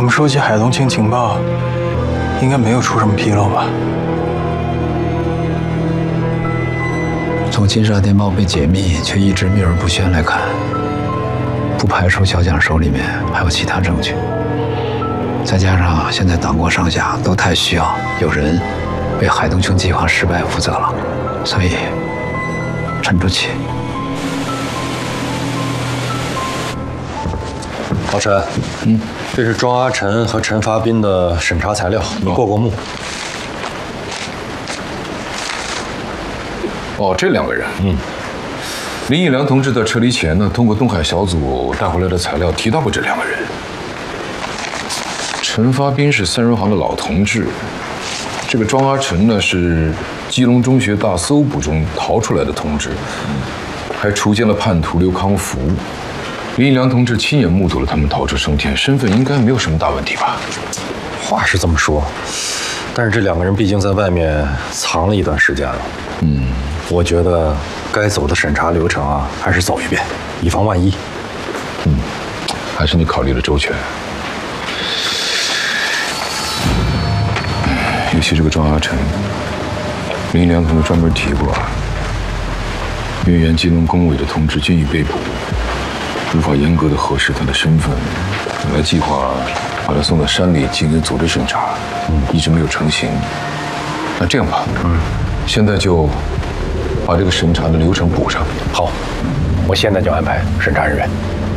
们收集海东青情报，应该没有出什么纰漏吧？ 从金沙电报被解密却一直秘而不宣来看，不排除小蒋手里面还有其他证据。再加上现在党国上下都太需要有人为海东青计划失败负责了，所以沉住气。 老陈，这是庄阿晨和陈发斌的审查材料，你过目。 哦，这两个人，林义良同志在撤离前呢，通过东海小组带回来的材料提到过这两个人。陈发斌是三人行的老同志，这个庄阿晨呢是基隆中学大搜捕中逃出来的同志，还除奸了叛徒刘康福。林义良同志亲眼目睹了他们逃出升天，身份应该没有什么大问题吧？ 话是这么说，但是这两个人毕竟在外面藏了一段时间了。我觉得该走的审查流程啊，还是走一遍，以防万一。 还是你考虑的周全。尤其这个庄阿晨，林义良同志专门提过，因为原基隆工委的同志均已被捕，无法严格的核实他的身份，本来计划把他送到山里进行组织审查，一直没有成型。那这样吧，现在就把这个审查的流程补上。 好，我现在就安排审查人员。